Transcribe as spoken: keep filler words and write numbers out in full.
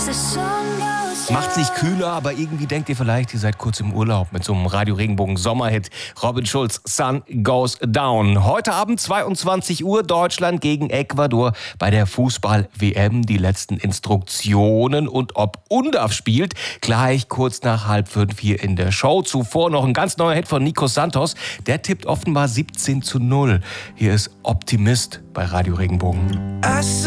Macht's nicht kühler, aber irgendwie denkt ihr vielleicht, ihr seid kurz im Urlaub mit so einem Radio Regenbogen Sommerhit. Robin Schulz, Sun Goes Down. Heute Abend zweiundzwanzig Uhr, Deutschland gegen Ecuador bei der Fußball-W M. Die letzten Instruktionen und ob Undav spielt, gleich kurz nach halb fünf hier in der Show. Zuvor noch ein ganz neuer Hit von Nico Santos. Der tippt offenbar siebzehn zu null. Hier ist Optimist bei Radio Regenbogen.